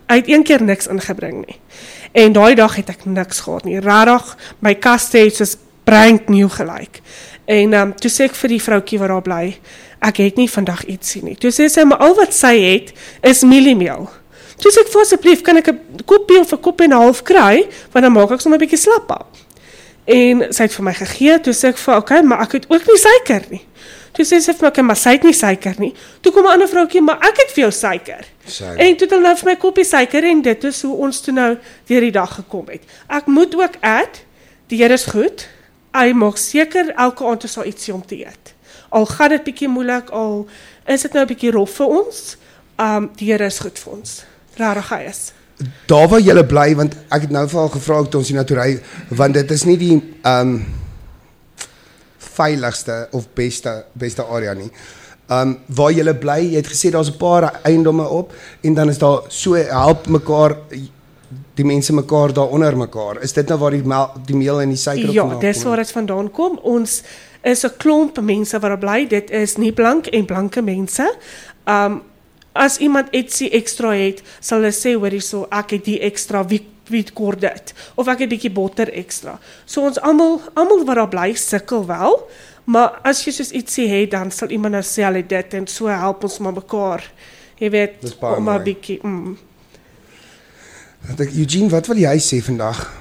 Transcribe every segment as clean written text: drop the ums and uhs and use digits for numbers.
hy het een keer niks ingebring nie. En daai dag het ek niks gehad nie. Rarig, my kaste het soos brand nieuw gelyk. En toe sê ek vir die vroukie wat daar bly, ek het nie vandag iets sien nie. Toe sê sy, maar al wat sy het, is mieliemeel. Toe sê ek, vir asseblief, kan ek 'n koppie of 'n kop en 'n half kry, want dan maak ek sommer 'n bietjie slap. En sy het vir my gegee, toe sê ek vir, okay, maar ek het ook nie suiker nie. Toe sê sy vir my, okay, maar sy het nie suiker nie. Toe kom 'n ander vroukie, maar ek het vir jou suiker. En toe het hulle nou vir my koppie suiker, en dit is hoe ons toe nou deur die dag gekom het. Ek moet ook add, die Here is goed, hy maak seker elke aand is daar ietsie om te eet. Al gaan dit bietjie moeilik, al is dit nou 'n bietjie rof vir ons, die Here is goed vir ons. Rarig hy is. Daar waar julle bly, want ek het nou vir al gevra toe ons hier na toe ry, want dit is nie die veiligste of beste area nie. Waar julle bly, jy het gesê daar's 'n paar eiendomme op, en dan is daar so help mekaar, die mense mekaar daar onder mekaar. Is dit nou waar die meel en die suiker Ja, dis waar dit vandaan kom. Ons is 'n klomp mense wat daar bly. Dit is nie blank en blanke mense. As iemand ietsie ekstra het, sal hulle sê, hoor hierso, ek het die ekstra, wie kort dit? Of ek het bietjie botter ekstra. So ons almal wat daar bly, sukkel wel, maar as jy soos ietsie het, dan sal iemand nou sê, hulle dit, en so help ons maar mekaar. Jy weet, om 'n bietjie, Eugene, wat wil jy sê vandag?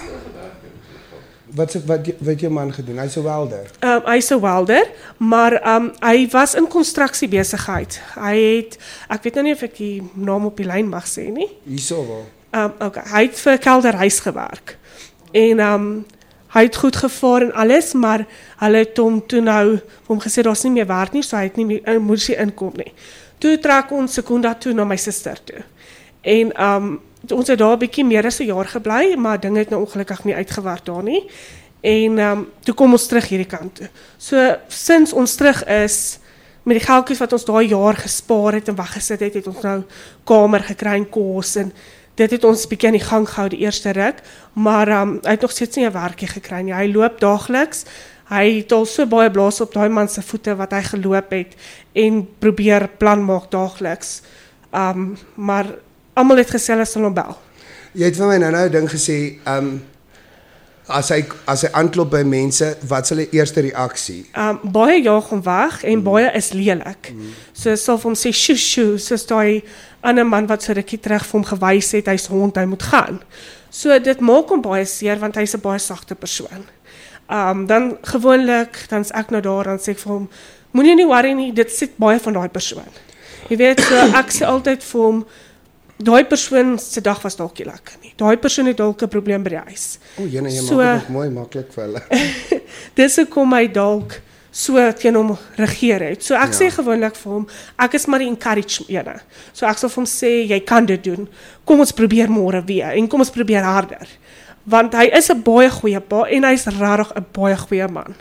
Wat het jou man gedoen? Hy's 'n welder. Hy's 'n welder, maar hy was in konstruksiebesigheid. Hy het, ek weet nou nie of ek die naam op die lyn mag sê nie. Hierso wel. Okay, hy het vir Kelderhuis gewerk. En hy het goed gevaar en alles, maar hulle het hom toe nou hom gesê daar's nie meer werk nie, so hy het nie meer moes hy inkom nie. Toe trek ons Sekunda toe na my suster toe. En ons het daar 'n bietjie meer as 'n jaar gebly, maar dinge het nou ongelukkig nie uitgewerk daar nie. En toe kom ons terug hierdie kant toe. So sinds ons terug is met die geldjies wat ons daai jaar gespaar het en weggesit het ons nou kamer gekry en kos, en dit het ons bietjie aan die gang gehou die eerste ruk, maar hy het nog steeds nie 'n werkie gekry nie. Hy loop daagliks. Hy het al so baie blaas op daai man se voete wat hy geloop het en probeer plan maak daagliks. Maar almal het gesê hulle sal hom bel. Jy het vir my nou 'n ding gesê, as hy aanklop by mense, wat sal die eerste reaksie? Baie jaag hom weg en baie is lelik. So sal hom sê shoo, soos daai ander man wat so rukkie terug vir hom gewys het, hy's hond, hy moet gaan. So dit maak hom baie seer, want hy's 'n baie sagte persoon. Dan gewoonlik, dan is ek nou daar, dan sê ek vir hom, moenie nie worry nie, dit sit baie van daai persoon. Jy weet, so ek sê altyd vir hom, daai persoon se dag was dalk nie lekker nie. Daai persoon het dalk 'n probleem by die huis. Jy maak dit nog mooi maklik vir hulle. Dis hoekom hy dalk so teen hom regeer het. So ek sê gewoonlik vir hom, ek is maar die encourage ene. So ek sal vir hom sê, jy kan dit doen. Kom ons probeer môre weer en kom ons probeer harder. Want hy is 'n baie goeie pa en hy's regtig 'n baie goeie man.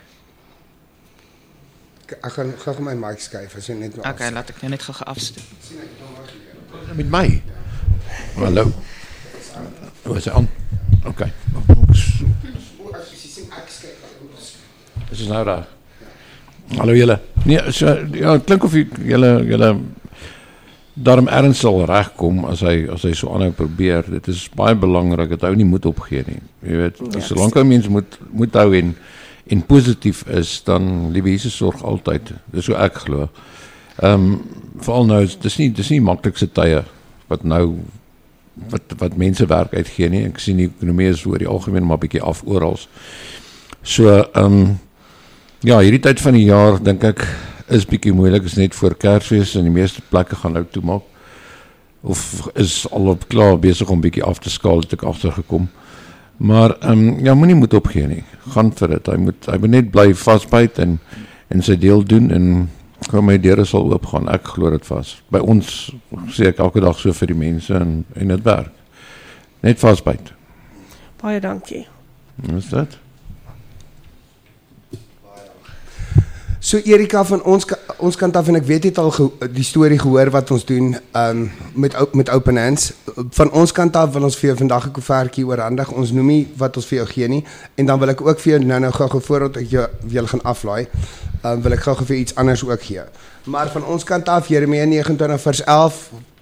Ek gaan gou my mic skuif as jy net nou. Okay, laat ek net gou afsteek. Met my. Hallo. Was hy aan? Okay. Dis is nou reg. Hallo julle. Nee, so ja, klink of julle daarom erns sal regkom as hy so aanhou probeer. Dit is baie belangrik dat hy nie moet opgee nie. Jy weet, solank 'n mens moet hou en positief is, dan liewe Jesus sorg altyd. Dis hoe ek glo. Veral nou, dis nie maklikste tye wat nou wat mense werk uitgee nie. Ek sien die ekonomie is oor die algemeen maar bietjie af oral. So ja, hierdie tyd van die jaar dink ek is bietjie moeilik, is net voor Kersfees en die meeste plekke gaan nou toemaak. Of is al op klaar besig om bietjie af te skaal, het ek agtergekom. Maar ja, moenie moet opgee nie. Gaan vir dit. Hy moet net bly vasbyt en sy deel doen en kom my deure sal oopgaan. Ek glo dit vas. By ons sê ek elke dag so vir die mense en dit werk. Net vasbyt. Baie dankie. Is dit? So Erika, van ons kant af, en ek weet jy het al die storie gehoor wat ons doen met Open Hands. Van ons kant af wil ons vir jou vandag 'n koevertjie oorhandig. Ons noem nie wat ons vir jou gee nie. En dan wil ek ook vir jou nou gou voordat ek julle gaan aflaai, wil ek gou vir iets anders ook gee. Maar van ons kant af, Jeremia 29 vers 11,